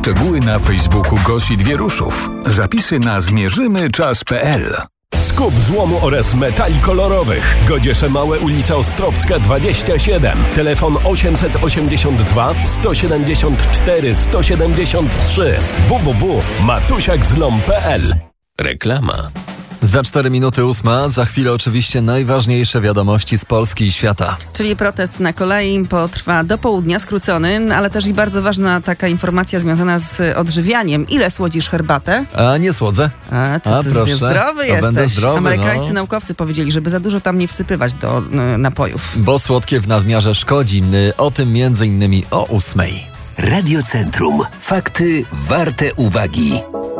Szczegóły na Facebooku Gosit Wieruszów. Zapisy na zmierzymy.czas.pl. Skup złomu oraz metali kolorowych. Godziesze Małe, ulica Ostrowska 27. Telefon 882 174 173. www.matusiakzlom.pl. Reklama. Za 4 minuty 8, za chwilę oczywiście najważniejsze wiadomości z Polski i świata. Czyli protest na kolei potrwa do południa, skrócony, ale też i bardzo ważna taka informacja związana z odżywianiem. Ile słodzisz herbatę? A nie słodzę. Ty proszę. zdrowy To będę jesteś. zdrowy, Amerykańscy naukowcy powiedzieli, żeby za dużo tam nie wsypywać do napojów. Bo słodkie w nadmiarze szkodzi. O tym m.in. o 8. Radiocentrum. Fakty warte uwagi.